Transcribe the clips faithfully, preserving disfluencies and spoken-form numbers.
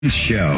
Show.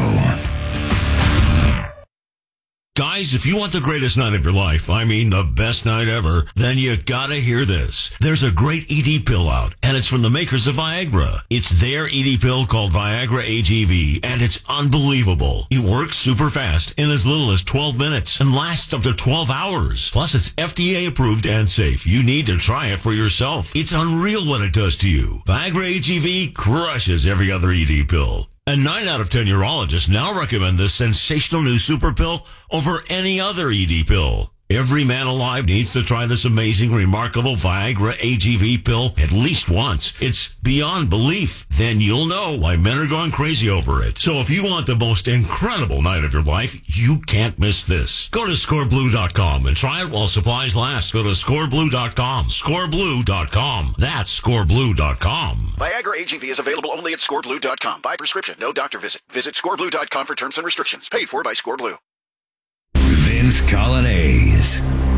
Guys, if you want the greatest night of your life, I mean the best night ever, then you gotta hear this. There's a great E D pill out, and it's from the makers of Viagra. It's their E D pill called Viagra A G V, and it's unbelievable. It works super fast in as little as twelve minutes and lasts up to twelve hours. Plus, it's F D A approved and safe. You need to try it for yourself. It's unreal what it does to you. Viagra A G V crushes every other E D pill. And nine out of ten urologists now recommend this sensational new super pill over any other E D pill. Every man alive needs to try this amazing, remarkable Viagra A G V pill at least once. It's beyond belief. Then you'll know why men are going crazy over it. So if you want the most incredible night of your life, you can't miss this. Go to score blue dot com and try it while supplies last. Go to score blue dot com. score blue dot com. That's score blue dot com. Viagra A G V is available only at score blue dot com. By prescription, no doctor visit. Visit score blue dot com for terms and restrictions. Paid for by ScoreBlue. Vince Colonnese.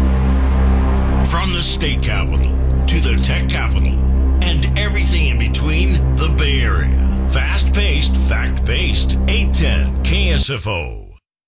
From the state capital to the tech capital and everything in between, the Bay Area. Fast-paced, fact-based. eight ten K S F O.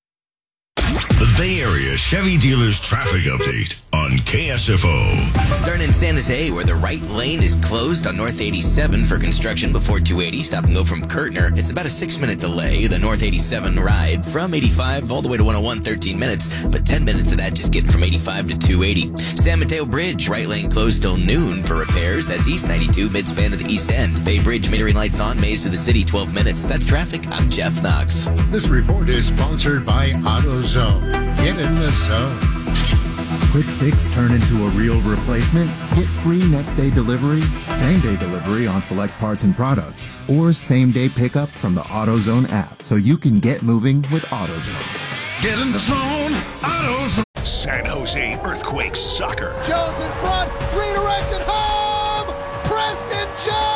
The Bay Area Chevy Dealers Traffic Update on K S F O. Starting in San Jose, where the right lane is closed on North eighty-seven for construction before two eighty. Stop and go from Kirtner. It's about a six-minute delay. The North eighty-seven ride from eighty-five all the way to one oh one, thirteen minutes. But ten minutes of that just getting from eighty-five to two eighty. San Mateo Bridge, right lane closed till noon for repairs. That's East ninety-two, midspan to the East End. Bay Bridge, metering lights on, Maze to the City, twelve minutes. That's traffic. I'm Jeff Knox. This report is sponsored by AutoZone. Get in the zone. Quick fix turn into a real replacement? Get free next day delivery, same day delivery on select parts and products, or same day pickup from the AutoZone app so you can get moving with AutoZone. Get in the zone, AutoZone. San Jose Earthquakes soccer. Jones in front, redirected home! Preston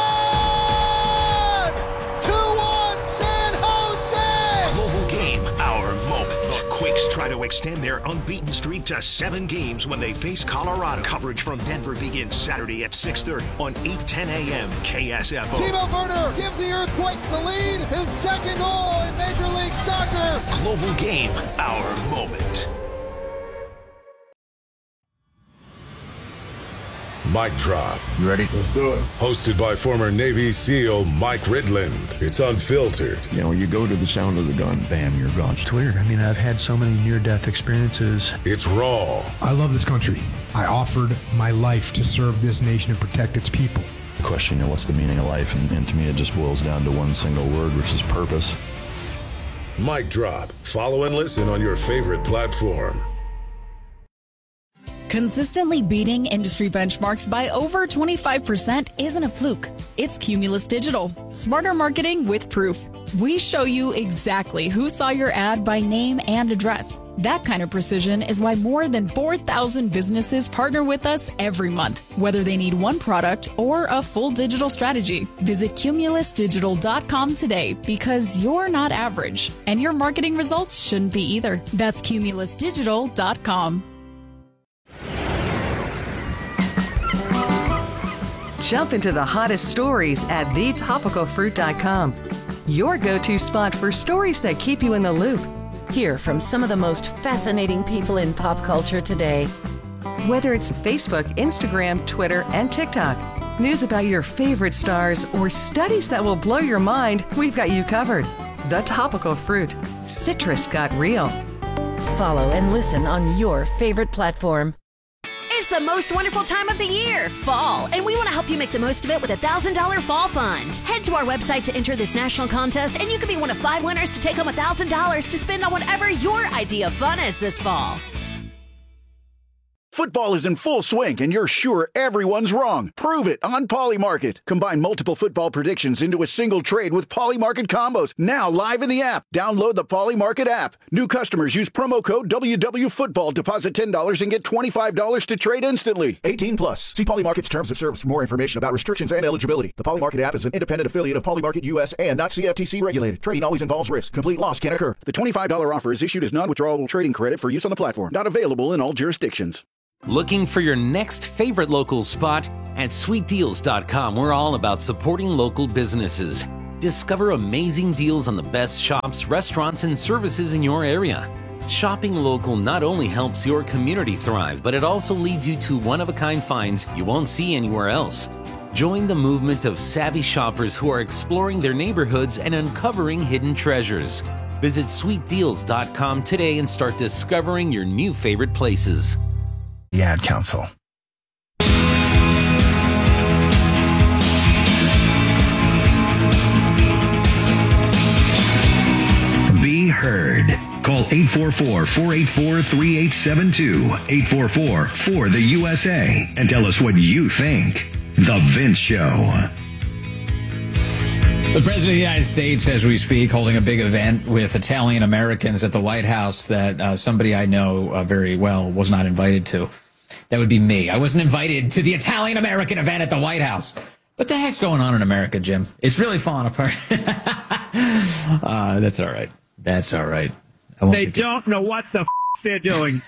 John! two one San Jose! Global game, our moment. The Quakes try to extend their unbeaten streak to seven games when they face Colorado. Coverage from Denver begins Saturday at six thirty on eight ten a.m. K S F O. Timo Werner gives the Earthquakes the lead. His second goal in Major League Soccer. Global game, our moment. Mic Drop. You ready? Let's do it. Hosted by former Navy SEAL Mike Ridland. It's unfiltered. You know, you go to the sound of the gun, bam, you're gone. It's weird. I mean, I've had so many near-death experiences. It's raw. I love this country. I offered my life to serve this nation and protect its people. The question, you know, what's the meaning of life? And, and to me, it just boils down to one single word, which is purpose. Mic Drop. Follow and listen on your favorite platform. Consistently beating industry benchmarks by over twenty-five percent isn't a fluke. It's Cumulus Digital. Smarter marketing with proof. We show you exactly who saw your ad by name and address. That kind of precision is why more than four thousand businesses partner with us every month, whether they need one product or a full digital strategy. Visit cumulus digital dot com today because you're not average, and your marketing results shouldn't be either. That's cumulus digital dot com. Jump into the hottest stories at the topical fruit dot com. Your go-to spot for stories that keep you in the loop. Hear from some of the most fascinating people in pop culture today. Whether it's Facebook, Instagram, Twitter, and TikTok, news about your favorite stars, or studies that will blow your mind, we've got you covered. The Topical Fruit. Citrus got real. Follow and listen on your favorite platform. It's the most wonderful time of the year, fall, and we want to help you make the most of it with a one thousand dollars Fall Fund. Head to our website to enter this national contest, and you could be one of five winners to take home one thousand dollars to spend on whatever your idea of fun is this fall. Football is in full swing, and you're sure everyone's wrong. Prove it on Polymarket. Combine multiple football predictions into a single trade with Polymarket combos. Now live in the app. Download the Polymarket app. New customers use promo code W W Football. Deposit ten dollars and get twenty-five dollars to trade instantly. eighteen plus. See Polymarket's terms of service for more information about restrictions and eligibility. The Polymarket app is an independent affiliate of Polymarket U S and not C F T C regulated. Trading always involves risk. Complete loss can occur. The twenty-five dollars offer is issued as non-withdrawable trading credit for use on the platform. Not available in all jurisdictions. Looking for your next favorite local spot? At sweet deals dot com, we're all about supporting local businesses. Discover amazing deals on the best shops, restaurants, and services in your area. Shopping local not only helps your community thrive, but it also leads you to one-of-a-kind finds you won't see anywhere else. Join the movement of savvy shoppers who are exploring their neighborhoods and uncovering hidden treasures. Visit sweet deals dot com today and start discovering your new favorite places. The Ad Council. Be heard. Call eight four four, four eight four, three eight seven two, eight four four, four the U S A, and tell us what you think. The Vince Show. The President of the United States, as we speak, holding a big event with Italian Americans at the White House that uh, somebody I know uh, very well was not invited to. That would be me. I wasn't invited to the Italian American event at the White House. What the heck's going on in America, Jim? It's really falling apart. uh, that's all right. That's all right. They don't know what the f*** they're doing.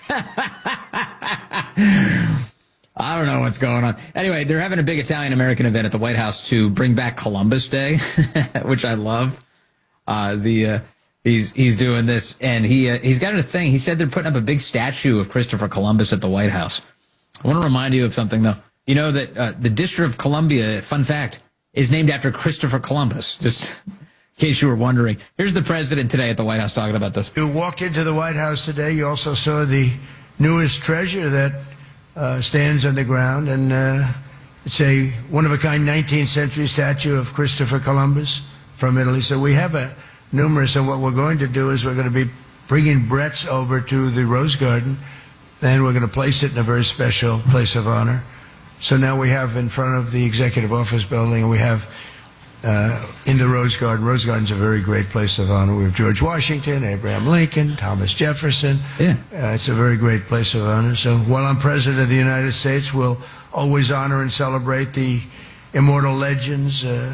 I don't know what's going on. Anyway, they're having a big Italian-American event at the White House to bring back Columbus Day, which I love. Uh, the uh, he's he's doing this, and he uh, he's got a thing. He said they're putting up a big statue of Christopher Columbus at the White House. I want to remind you of something, though. You know that uh, the District of Columbia, fun fact, is named after Christopher Columbus. Just in case you were wondering. Here's the president today at the White House talking about this. You walked into the White House today. You also saw the newest treasure that Uh, stands on the ground, and uh, it's a one-of-a-kind nineteenth century statue of Christopher Columbus from Italy. So we have a numerous, and what we're going to do is we're going to be bringing Brett's over to the Rose Garden, and we're going to place it in a very special place of honor. So now we have in front of the Executive Office Building, and we have uh, in the Rose Garden. Rose Garden's a very great place of honor. We have George Washington, Abraham Lincoln, Thomas Jefferson. Yeah. Uh, it's a very great place of honor. So while I'm President of the United States, we'll always honor and celebrate the immortal legends. Uh,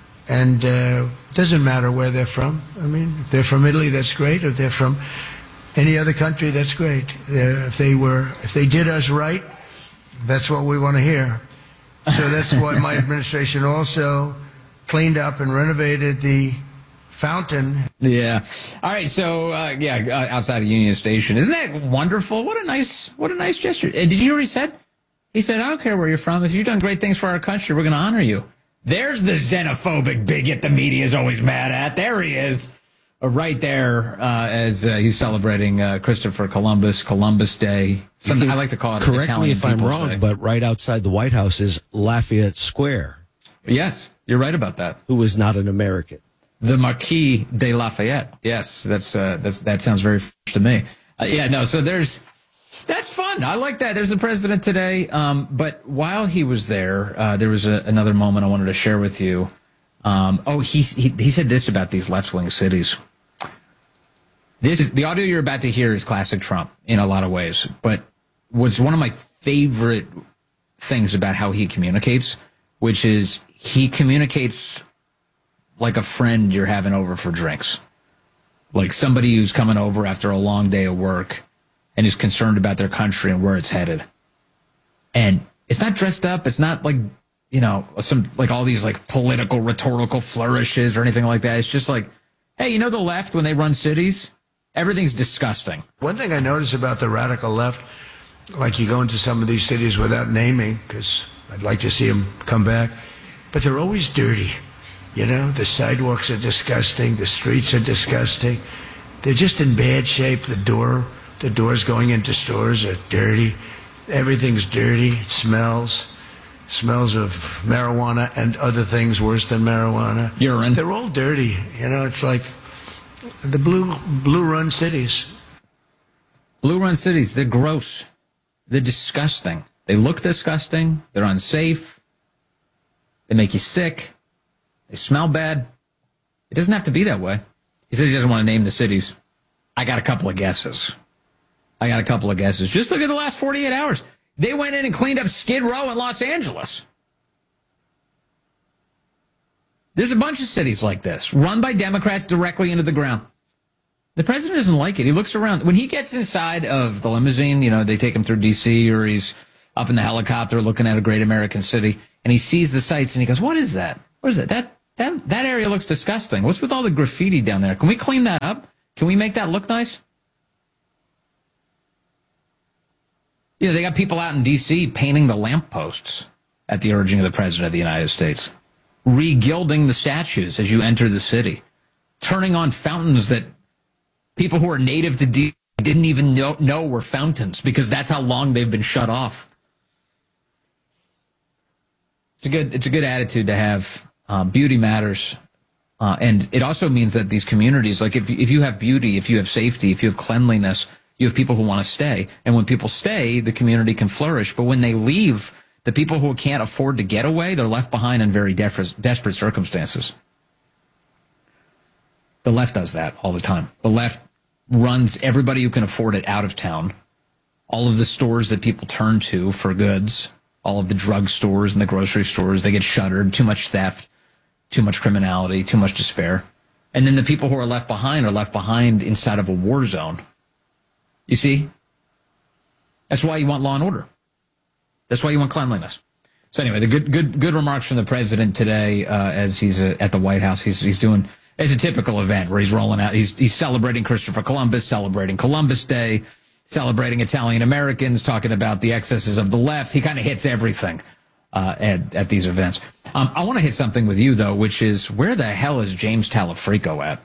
and uh, it doesn't matter where they're from. I mean, if they're from Italy, that's great. If they're from any other country, that's great. Uh, if they were, if they did us right, that's what we want to hear. So that's why my administration also cleaned up and renovated the fountain. Yeah. All right. So, uh, yeah, uh, outside of Union Station. Isn't that wonderful? What a nice, what a nice gesture. Uh, did you hear what he said? He said, I don't care where you're from. If you've done great things for our country, we're going to honor you. There's the xenophobic bigot the media is always mad at. There he is. Uh, right there uh, as uh, he's celebrating uh, Christopher Columbus, Columbus Day. Something I like to call it. Correct Italian me if I'm People's wrong, Day. but right outside the White House is Lafayette Square. Yes, you're right about that. Who is not an American. The Marquis de Lafayette. Yes, that's, uh, that's that sounds very f- to me. Uh, yeah, no, so there's, that's fun. I like that. There's the president today. Um, but while he was there, uh, there was a, another moment I wanted to share with you. Um, oh, he, he, he said this about these left-wing cities. This is, the audio you're about to hear is classic Trump in a lot of ways, but was one of my favorite things about how he communicates, which is he communicates like a friend you're having over for drinks. Like somebody who's coming over after a long day of work and is concerned about their country and where it's headed. And it's not dressed up. It's not like, you know, some like all these like political rhetorical flourishes or anything like that. It's just like, hey, you know, the left, when they run cities, everything's disgusting. One thing I notice about the radical left, like you go into some of these cities without naming, because I'd like to see them come back, but they're always dirty. You know, the sidewalks are disgusting. The streets are disgusting. They're just in bad shape. The door, the doors going into stores are dirty. Everything's dirty. It smells. Smells of marijuana and other things worse than marijuana. Urine. They're all dirty. You know, it's like the blue, blue run cities. Blue run cities, they're gross. They're disgusting. They look disgusting. They're unsafe. They make you sick. They smell bad. It doesn't have to be that way. He says he doesn't want to name the cities. I got a couple of guesses. I got a couple of guesses. Just look at the last forty-eight hours. They went in and cleaned up Skid Row in Los Angeles. There's a bunch of cities like this, run by Democrats directly into the ground. The president doesn't like it. He looks around. When he gets inside of the limousine, you know, they take him through D C or he's up in the helicopter looking at a great American city, and he sees the sights and he goes, what is that? What is that? That That, that area looks disgusting. What's with all the graffiti down there? Can we clean that up? Can we make that look nice? You know, they got people out in D C painting the lampposts at the urging of the President of the United States, re-gilding the statues as you enter the city, turning on fountains that people who are native to D C didn't even know, know were fountains because that's how long they've been shut off. It's a good, it's a good attitude to have. Uh, beauty matters. Uh, and it also means that these communities, like if, if you have beauty, if you have safety, if you have cleanliness, you have people who want to stay. And when people stay, the community can flourish. But when they leave, the people who can't afford to get away, they're left behind in very desperate, desperate circumstances. The left does that all the time. The left runs everybody who can afford it out of town. All of the stores that people turn to for goods, all of the drug stores and the grocery stores, they get shuttered. Too much theft, too much criminality, too much despair. And then the people who are left behind are left behind inside of a war zone. You see? That's why you want law and order. That's why you want cleanliness. So anyway, the good good good remarks from the president today uh, as he's uh, at the White House. He's he's doing, it's a typical event where he's rolling out, he's he's celebrating Christopher Columbus, celebrating Columbus Day, celebrating Italian Americans, talking about the excesses of the left. He kind of hits everything uh, at, at these events. Um, I want to hit something with you, though, which is, where the hell is James Talafrico at?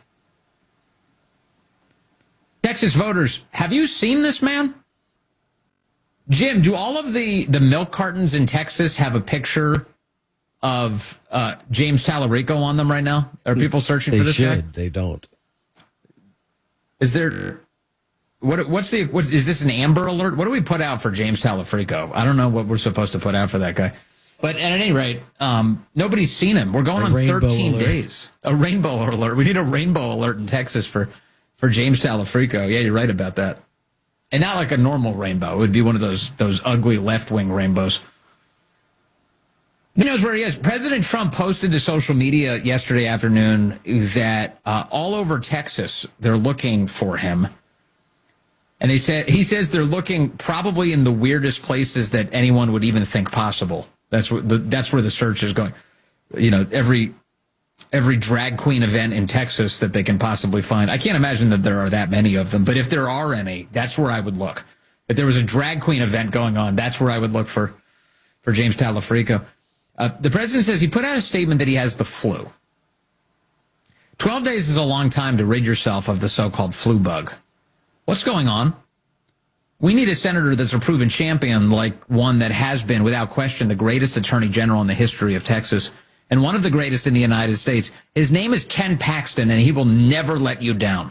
Texas voters, have you seen this man? Jim, do all of the, the milk cartons in Texas have a picture of uh, James Talarico on them right now? Are people searching they for this should. guy? They don't. Is there... What, what's the, what, is this an Amber Alert? What do we put out for James Talafrico? I don't know what we're supposed to put out for that guy. But at any rate, um, nobody's seen him. We're going A on thirteen alert. days. A rainbow alert. We need a rainbow alert in Texas for, for James Talafrico. Yeah, you're right about that. And not like a normal rainbow. It would be one of those, those ugly left-wing rainbows. Who knows where he is? President Trump posted to social media yesterday afternoon that uh, all over Texas, they're looking for him. And they said, he says they're looking probably in the weirdest places that anyone would even think possible. That's where the, that's where the search is going. You know, every every drag queen event in Texas that they can possibly find. I can't imagine that there are that many of them, but if there are any, that's where I would look. If there was a drag queen event going on, that's where I would look for, for James Talafrico. Uh, the president says he put out a statement that he has the flu. Twelve days is a long time to rid yourself of the so-called flu bug. What's going on? We need a senator that's a proven champion, like one that has been, without question, the greatest attorney general in the history of Texas and one of the greatest in the United States. His name is Ken Paxton, and he will never let you down.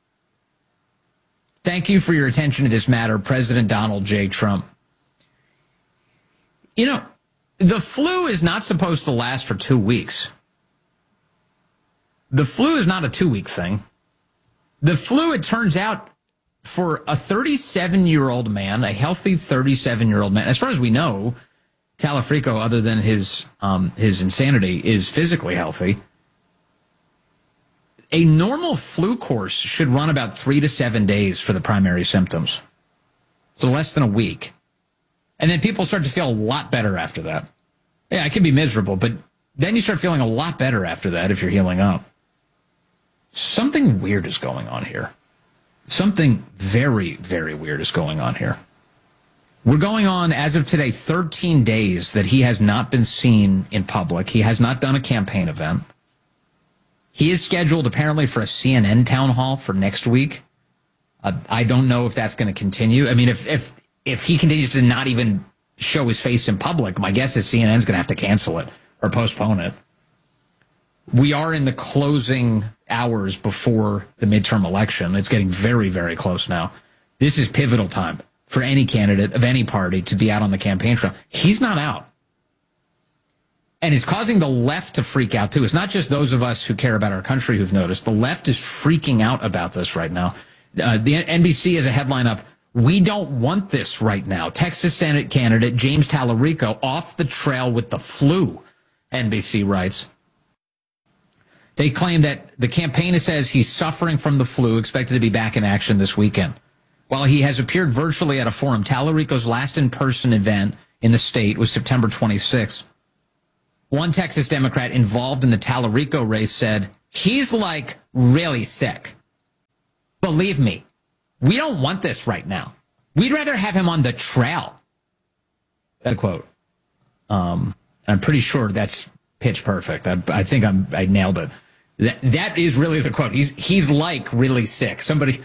Thank you for your attention to this matter, President Donald J. Trump. You know, the flu is not supposed to last for two weeks. The flu is not a two-week thing. The flu, it turns out, for a thirty-seven-year-old man, a healthy thirty-seven-year-old man, as far as we know, Talafrico, other than his um, his insanity, is physically healthy. A normal flu course should run about three to seven days for the primary symptoms. So less than a week. And then people start to feel a lot better after that. Yeah, it can be miserable, but then you start feeling a lot better after that if you're healing up. Something weird is going on here. Something very, very weird is going on here. We're going on, as of today, thirteen days that he has not been seen in public. He has not done a campaign event. He is scheduled, apparently, for a C N N town hall for next week. Uh, I don't know if that's going to continue. I mean, if, if, if he continues to not even show his face in public, my guess is C N N's going to have to cancel it or postpone it. We are in the closing hours before the midterm election. It's getting very, very close now. This is pivotal time for any candidate of any party to be out on the campaign trail. He's not out. And it's causing the left to freak out, too. It's not just those of us who care about our country who've noticed. The left is freaking out about this right now. Uh, the N B C has a headline up, "We don't want this right now. Texas Senate candidate James Talarico off the trail with the flu," N B C writes. They claim that the campaign says he's suffering from the flu, expected to be back in action this weekend. While he has appeared virtually at a forum, Talarico's last in-person event in the state was September twenty-sixth. One Texas Democrat involved in the Tallarico race said, he's like really sick. Believe me, we don't want this right now. We'd rather have him on the trail. That quote. Um, I'm pretty sure that's pitch perfect. I, I think I'm, I nailed it. That, that is really the quote. He's, he's like really sick. Somebody.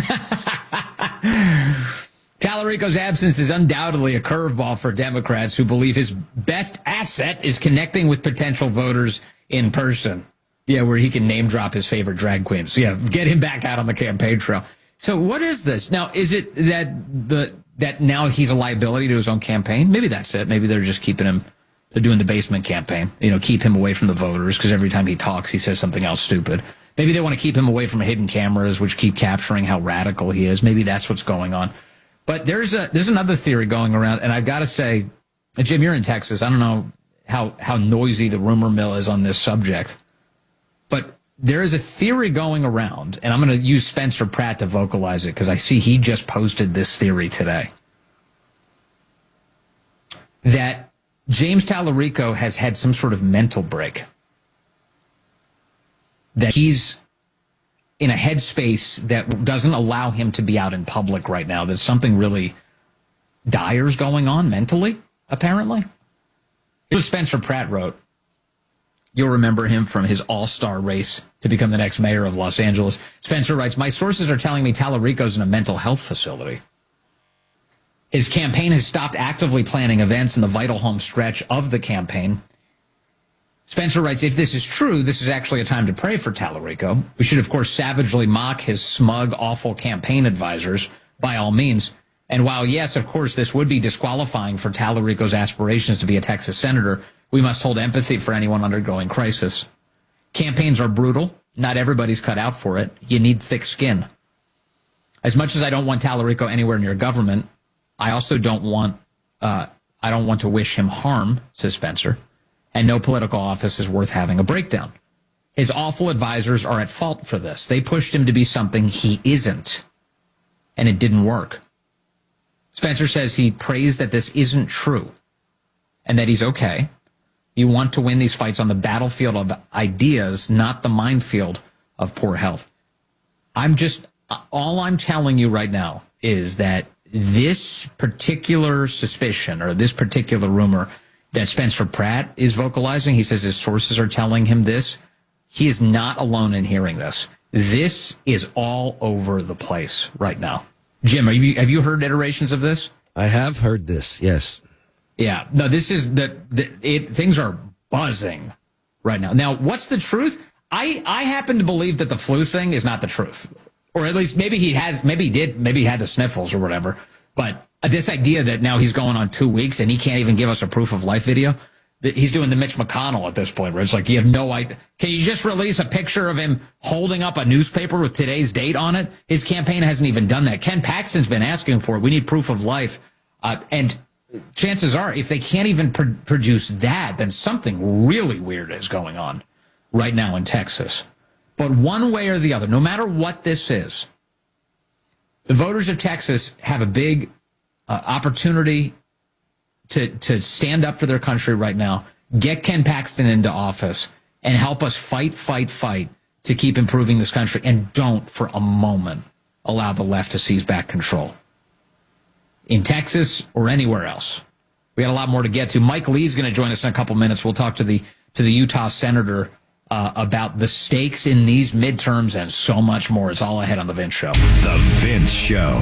Tallarico's absence is undoubtedly a curveball for Democrats who believe his best asset is connecting with potential voters in person. Yeah, where he can name drop his favorite drag queens. So yeah, get him back out on the campaign trail. So what is this? Now, is it that the that now he's a liability to his own campaign? Maybe that's it. Maybe they're just keeping him, they're doing the basement campaign, you know, keep him away from the voters because every time he talks, he says something else stupid. Maybe they want to keep him away from hidden cameras, which keep capturing how radical he is. Maybe that's what's going on. But there's a there's another theory going around, and I've got to say, Jim, you're in Texas. I don't know how, how noisy the rumor mill is on this subject, but there is a theory going around, and I'm going to use Spencer Pratt to vocalize it because I see he just posted this theory today, that James Tallarico has had some sort of mental break, that he's in a headspace that doesn't allow him to be out in public right now. There's something really dire's going on mentally, apparently. Here's what Spencer Pratt wrote. You'll remember him from his all-star race to become the next mayor of Los Angeles. Spencer writes, my sources are telling me Tallarico's in a mental health facility. His campaign has stopped actively planning events in the vital home stretch of the campaign. Spencer writes, if this is true, this is actually a time to pray for Tallarico. We should, of course, savagely mock his smug, awful campaign advisors, by all means. And while, yes, of course, this would be disqualifying for Tallarico's aspirations to be a Texas senator, we must hold empathy for anyone undergoing crisis. Campaigns are brutal. Not everybody's cut out for it. You need thick skin. As much as I don't want Tallarico anywhere near government, I also don't want, uh, I don't want to wish him harm, says Spencer. And no political office is worth having a breakdown. His awful advisors are at fault for this. They pushed him to be something he isn't, and it didn't work. Spencer says he prays that this isn't true and that he's okay. You want to win these fights on the battlefield of ideas, not the minefield of poor health. I'm just, all I'm telling you right now is that this particular suspicion or this particular rumor that Spencer Pratt is vocalizing, he says his sources are telling him this. He is not alone in hearing this. This is all over the place right now. Jim, have you, have you heard iterations of this? I have heard this, yes. Yeah, no, this is the, the it, things are buzzing right now. Now, what's the truth? I, I happen to believe that the flu thing is not the truth. Or at least maybe he has, maybe he did, maybe he had the sniffles or whatever. But this idea that now he's going on two weeks and he can't even give us a proof of life video, that he's doing the Mitch McConnell at this point, where it's like you have no idea. Can you just release a picture of him holding up a newspaper with today's date on it? His campaign hasn't even done that. Ken Paxton's been asking for it. We need proof of life. Uh, and chances are, if they can't even pr- produce that, then something really weird is going on right now in Texas. But one way or the other, no matter what this is, the voters of Texas have a big uh, opportunity to to stand up for their country right now, get Ken Paxton into office, and help us fight, fight, fight to keep improving this country. And don't for a moment allow the left to seize back control in Texas or anywhere else. We got a lot more to get to. Mike Lee's going to join us in a couple minutes. We'll talk to the to the Utah senator Uh, about the stakes in these midterms and so much more. It's all ahead on The Vince Show. The Vince Show.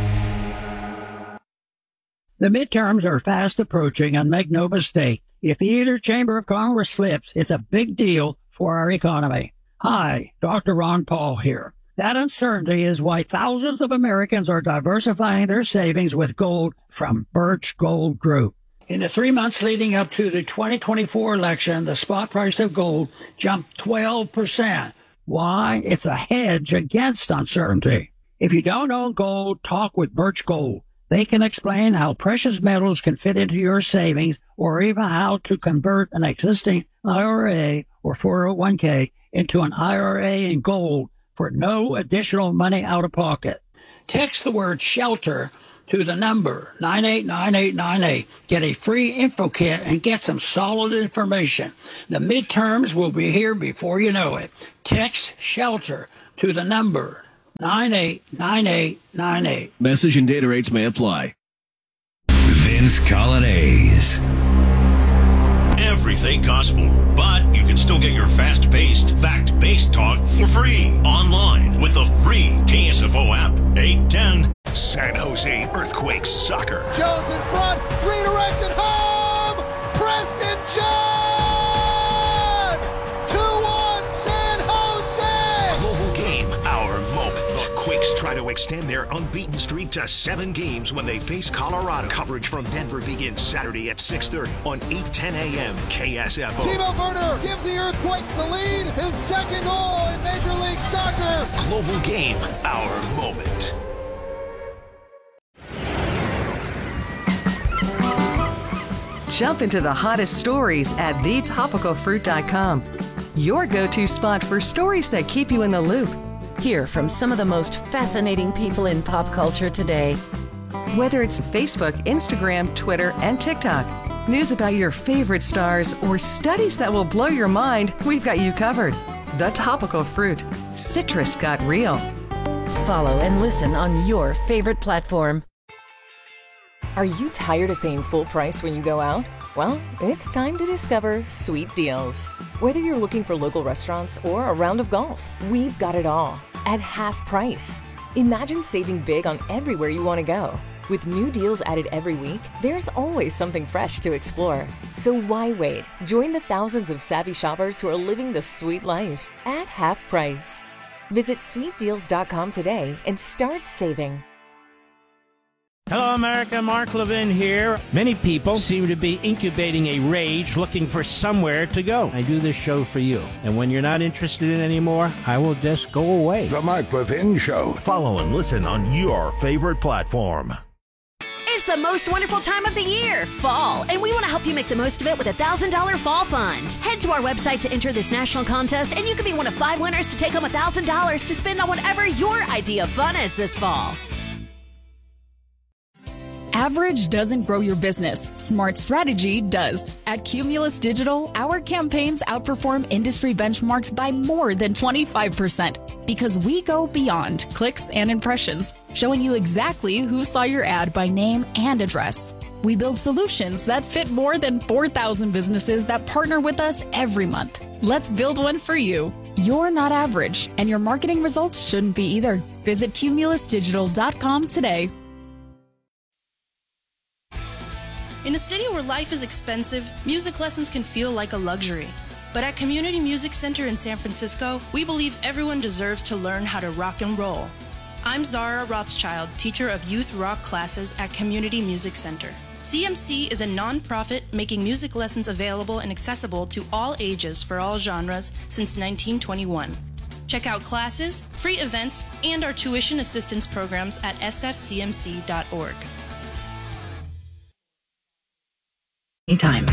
The midterms are fast approaching, and make no mistake, if either chamber of Congress flips, it's a big deal for our economy. Hi, Doctor Ron Paul here. That uncertainty is why thousands of Americans are diversifying their savings with gold from Birch Gold Group. In the three months leading up to the twenty twenty-four election, the spot price of gold jumped twelve percent. Why? It's a hedge against uncertainty. If you don't own gold, talk with Birch Gold. They can explain how precious metals can fit into your savings, or even how to convert an existing I R A or four oh one k into an I R A in gold for no additional money out of pocket. Text the word SHELTER to the number nine eight nine eight nine eight. Get a free info kit and get some solid information. The midterms will be here before you know it. Text SHELTER to the number nine eight nine eight nine eight. Message and data rates may apply. Vince Colonnese. Everything costs more, but you can still get your fast-paced, fact-based talk for free online with the free K S F O app. eight ten San Jose Earthquakes Soccer. Jones in front, redirected home! Preston John! two one San Jose! Global game, our moment. The Quakes try to extend their unbeaten streak to seven games when they face Colorado. Coverage from Denver begins Saturday at six thirty on eight ten a.m. K S F O. Timo Werner gives the Earthquakes the lead. His second goal in Major League Soccer. Global game, our moment. Jump into the hottest stories at the topical fruit dot com. Your go-to spot for stories that keep you in the loop. Hear from some of the most fascinating people in pop culture today. Whether it's Facebook, Instagram, Twitter, and TikTok, news about your favorite stars, or studies that will blow your mind, we've got you covered. The Topical Fruit. Citrus got real. Follow and listen on your favorite platform. Are you tired of paying full price when you go out? Well, it's time to discover Sweet Deals. Whether you're looking for local restaurants or a round of golf, we've got it all at half price. Imagine saving big on everywhere you want to go. With new deals added every week, there's always something fresh to explore. So why wait? Join the thousands of savvy shoppers who are living the sweet life at half price. Visit sweet deals dot com today and start saving. Hello, America. Mark Levin here. Many people seem to be incubating a rage looking for somewhere to go. I do this show for you. And when you're not interested in it anymore, I will just go away. The Mark Levin Show. Follow and listen on your favorite platform. It's the most wonderful time of the year, fall, and we want to help you make the most of it with a one thousand dollars fall fund. Head to our website to enter this national contest, and you could be one of five winners to take home one thousand dollars to spend on whatever your idea of fun is this fall. Average doesn't grow your business. Smart strategy does. At Cumulus Digital, our campaigns outperform industry benchmarks by more than twenty-five percent because we go beyond clicks and impressions, showing you exactly who saw your ad by name and address. We build solutions that fit more than four thousand businesses that partner with us every month. Let's build one for you. You're not average, and your marketing results shouldn't be either. Visit cumulus digital dot com today. In a city where life is expensive, music lessons can feel like a luxury. But at Community Music Center in San Francisco, we believe everyone deserves to learn how to rock and roll. I'm Zara Rothschild, teacher of youth rock classes at Community Music Center. C M C is a nonprofit making music lessons available and accessible to all ages for all genres since nineteen twenty-one. Check out classes, free events, and our tuition assistance programs at s f c m c dot org. Anytime.